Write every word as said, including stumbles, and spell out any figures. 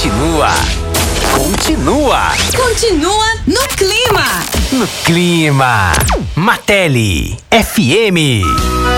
continua. Continua. Continua no clima. No clima. Martelli F M.